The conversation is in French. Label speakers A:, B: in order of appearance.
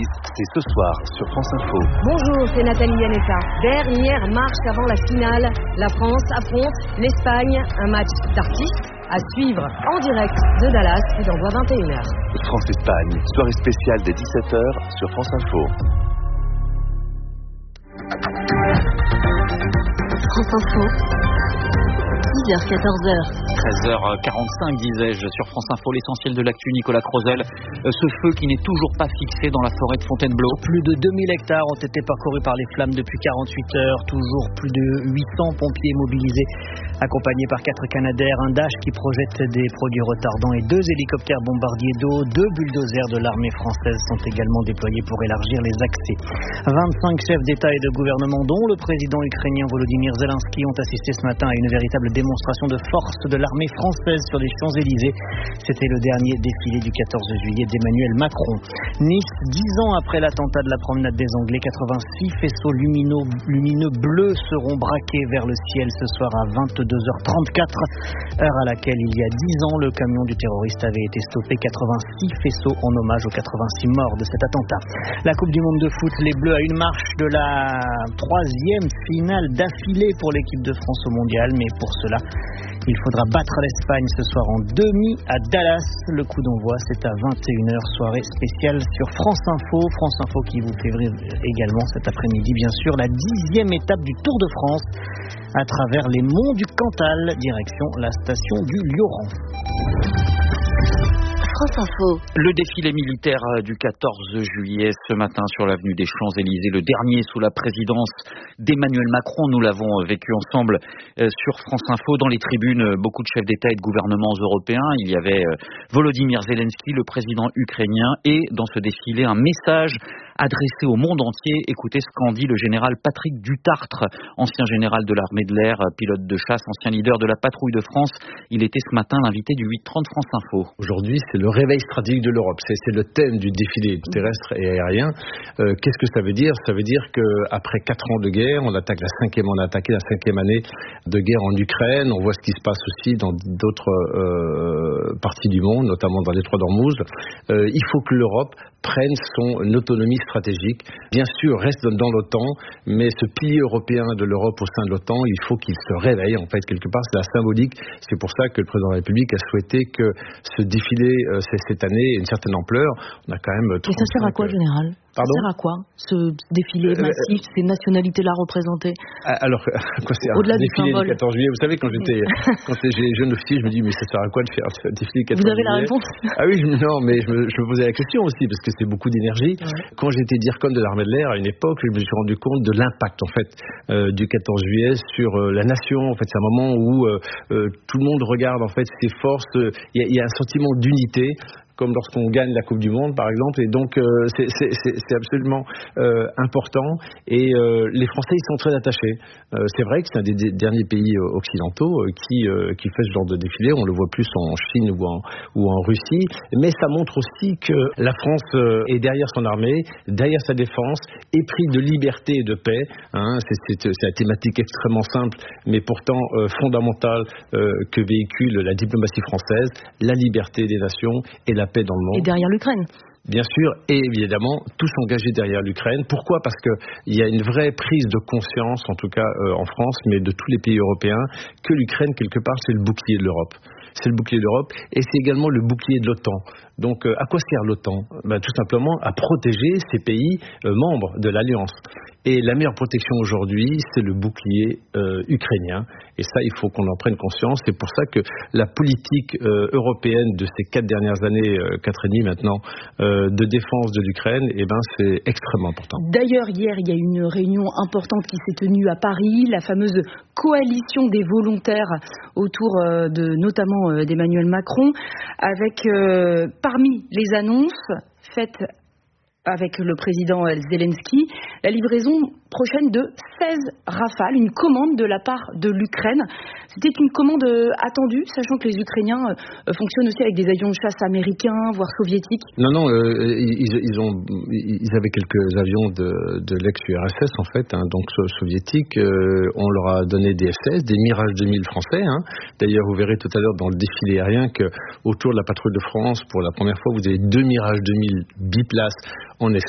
A: coulisses, c'est ce soir sur France Info.
B: Bonjour, c'est Nathalie Yaneka. Dernière marche avant la finale. La France affronte l'Espagne. Un match d'artistes à suivre en direct de Dallas, coup d'envoi 21h.
A: France-Espagne, soirée spéciale dès 17h sur France Info.
B: France Info, 10h, 14h.
C: 13h45 disais-je sur France Info, l'essentiel de l'actu, Nicolas Crozel. Ce feu qui n'est toujours pas fixé dans la forêt de Fontainebleau.
D: Plus de 2000 hectares ont été parcourus par les flammes depuis 48 heures. Toujours plus de 800 pompiers mobilisés, accompagnés par 4 Canadair, un Dash qui projette des produits retardants et 2 hélicoptères bombardiers d'eau. 2 bulldozers de l'armée française sont également déployés pour élargir les accès. 25 chefs d'État et de gouvernement, dont le président ukrainien Volodymyr Zelensky, ont assisté ce matin à une véritable démonstration de force de l'armée française sur les Champs-Élysées. C'était le dernier défilé du 14 juillet d'Emmanuel Macron. Nice, 10 ans après l'attentat de la promenade des Anglais, 86 faisceaux lumineux bleus seront braqués vers le ciel ce soir à 22h34, heure à laquelle il y a 10 ans le camion du terroriste avait été stoppé. 86 faisceaux en hommage aux 86 morts de cet attentat. La Coupe du Monde de foot, les Bleus à une marche de la 3e finale d'affilée pour l'équipe de France au Mondial, mais pour cela il faudra battre l'Espagne ce soir en demi à Dallas. Le coup d'envoi, c'est à 21h, soirée spéciale sur France Info. France Info qui vous fait vivre également cet après-midi, bien sûr, la 10e étape du Tour de France à travers les monts du Cantal, direction la station du Lioran.
B: France Info.
C: Le défilé militaire du 14 juillet ce matin sur l'avenue des Champs-Élysées, le dernier sous la présidence d'Emmanuel Macron. Nous l'avons vécu ensemble sur France Info. Dans les tribunes, beaucoup de chefs d'État et de gouvernements européens. Il y avait Volodymyr Zelensky, le président ukrainien, et dans ce défilé, un message adressé au monde entier. Écoutez ce qu'en dit le général Patrick Dutartre, ancien général de l'armée de l'air, pilote de chasse, ancien leader de la patrouille de France. Il était ce matin l'invité du 8h30 France Info.
E: Aujourd'hui, c'est le réveil stratégique de l'Europe. C'est le thème du défilé terrestre et aérien. Qu'est-ce que ça veut dire ? Ça veut dire qu'après 4 ans de guerre, on a attaqué la 5e année de guerre en Ukraine. On voit ce qui se passe aussi dans d'autres parties du monde, notamment dans l'étroit d'Ormuz. Il faut que l'Europe prenne son autonomie stratégique. Bien sûr, reste dans l'OTAN, mais ce pilier européen de l'Europe au sein de l'OTAN, il faut qu'il se réveille, en fait, quelque part. C'est la symbolique. C'est pour ça que le président de la République a souhaité que ce défilé, cette année, ait une certaine ampleur. On a quand même...
F: Et ça sert à quoi, général ?
E: Pardon ?
F: Ça sert à quoi, ce défilé massif, ces nationalités-là représentées ?
E: Alors, quoi, c'est
F: au-delà
E: un défilé
F: du symbole.
E: du 14 juillet. Vous savez, quand j'étais jeune officier, je me dis, mais ça sert à quoi de faire un défilé du 14 juillet ?
F: Vous avez la réponse ?
E: Ah oui, non, mais je me posais la question aussi, parce que c'est beaucoup d'énergie. Ouais. Quand j'étais DIRCOM de l'armée de l'air, à une époque, je me suis rendu compte de l'impact, en fait, du 14 juillet sur la nation. En fait, c'est un moment où tout le monde regarde, en fait, ses forces. Il y a un sentiment d'unité, comme lorsqu'on gagne la Coupe du Monde, par exemple. Et donc, c'est absolument important. Et les Français, ils sont très attachés. C'est vrai que c'est un des derniers pays occidentaux qui fait ce genre de défilé. On le voit plus en Chine ou en Russie. Mais ça montre aussi que la France est derrière son armée, derrière sa défense, épris de liberté et de paix. Hein. C'est la thématique extrêmement simple, mais pourtant fondamentale que véhicule la diplomatie française, la liberté des nations et la paix dans le monde.
F: Et derrière l'Ukraine.
E: Bien sûr, et évidemment, tous engagés derrière l'Ukraine. Pourquoi ? Parce qu'il y a une vraie prise de conscience, en tout cas en France, mais de tous les pays européens, que l'Ukraine, quelque part, c'est le bouclier de l'Europe. C'est le bouclier de l'Europe et c'est également le bouclier de l'OTAN. Donc, à quoi sert l'OTAN ? Tout simplement à protéger ces pays membres de l'Alliance. Et la meilleure protection aujourd'hui, c'est le bouclier ukrainien. Et ça, il faut qu'on en prenne conscience. C'est pour ça que la politique européenne de ces 4 dernières années, 4 et demi maintenant, de défense de l'Ukraine, c'est extrêmement important.
F: D'ailleurs, hier, il y a eu une réunion importante qui s'est tenue à Paris, la fameuse coalition des volontaires autour notamment d'Emmanuel Macron, avec parmi les annonces faites avec le président Zelensky, la livraison prochaine de 16 Rafales, une commande de la part de l'Ukraine. C'était une commande attendue, sachant que les Ukrainiens fonctionnent aussi avec des avions de chasse américains, voire soviétiques.
E: Non, ils avaient quelques avions de l'ex-URSS en fait, donc soviétiques. On leur a donné des F-16, des Mirage 2000 français. D'ailleurs, vous verrez tout à l'heure dans le défilé aérien que autour de la patrouille de France, pour la première fois, vous avez 2 Mirage 2000 biplaces en